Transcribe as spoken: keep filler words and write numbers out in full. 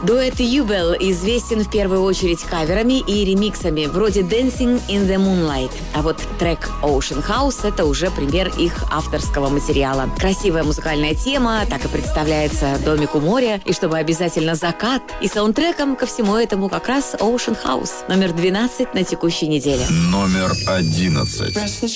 Дуэт Юбел известен в первую очередь каверами и ремиксами, вроде «Dancing in the Moonlight». А вот трек «Ocean House» — это уже пример их авторского материала. Красивая музыкальная тема, так и представляется домик у моря, и чтобы обязательно закат. И саундтреком ко всему этому как раз «Ocean House», номер двенадцать на текущей неделе. Номер одиннадцать.